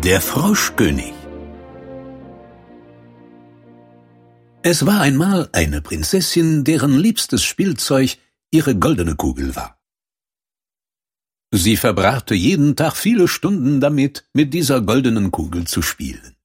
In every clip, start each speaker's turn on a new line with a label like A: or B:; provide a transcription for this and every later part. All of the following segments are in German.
A: Der Froschkönig. Es war einmal eine Prinzessin, deren liebstes Spielzeug ihre goldene Kugel war. Sie verbrachte jeden Tag viele Stunden damit, mit dieser goldenen Kugel zu spielen.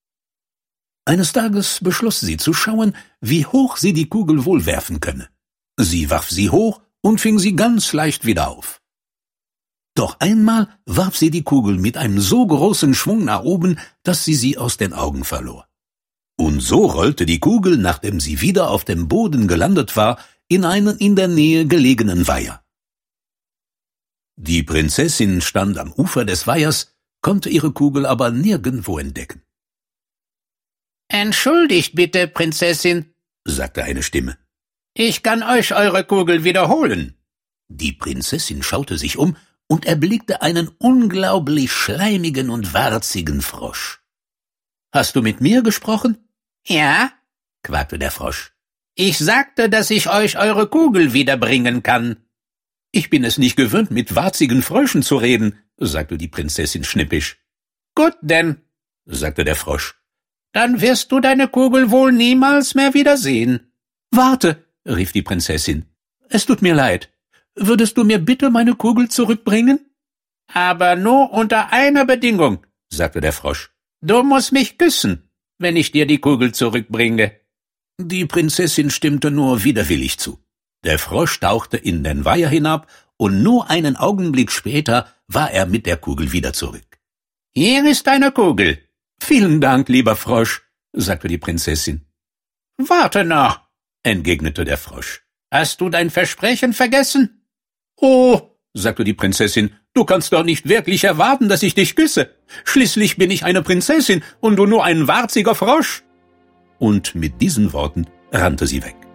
A: Eines Tages beschloss sie zu schauen, wie hoch sie die Kugel wohl werfen könne. Sie warf sie hoch und fing sie ganz leicht wieder auf. Doch einmal warf sie die Kugel mit einem so großen Schwung nach oben, dass sie aus den Augen verlor. Und so rollte die Kugel, nachdem sie wieder auf dem Boden gelandet war, in einen in der Nähe gelegenen Weiher. Die Prinzessin stand am Ufer des Weihers, konnte ihre Kugel aber nirgendwo entdecken.
B: »Entschuldigt bitte, Prinzessin«,
A: sagte eine Stimme.
B: »Ich kann euch eure Kugel wiederholen.«
A: Die Prinzessin schaute sich um und erblickte einen unglaublich schleimigen und warzigen Frosch. »Hast du mit mir gesprochen?«
B: »Ja«,
A: quakte der Frosch.
B: »Ich sagte, dass ich euch eure Kugel wiederbringen kann.«
A: »Ich bin es nicht gewöhnt, mit warzigen Fröschen zu reden«, sagte die Prinzessin schnippisch.
B: »Gut denn«,
A: sagte der Frosch.
B: »Dann wirst du deine Kugel wohl niemals mehr wiedersehen.«
A: »Warte«, rief die Prinzessin. »Es tut mir leid. Würdest du mir bitte meine Kugel zurückbringen?«
B: »Aber nur unter einer Bedingung«, sagte der Frosch. »Du musst mich küssen, wenn ich dir die Kugel zurückbringe.«
A: Die Prinzessin stimmte nur widerwillig zu. Der Frosch tauchte in den Weiher hinab, und nur einen Augenblick später war er mit der Kugel wieder zurück.
B: »Hier ist deine Kugel.«
A: »Vielen Dank, lieber Frosch«, sagte die Prinzessin.
B: »Warte noch«, entgegnete der Frosch. »Hast du dein Versprechen vergessen?«
A: »Oh«, sagte die Prinzessin, »du kannst doch nicht wirklich erwarten, dass ich dich küsse. Schließlich bin ich eine Prinzessin und du nur ein warziger Frosch.« Und mit diesen Worten rannte sie weg.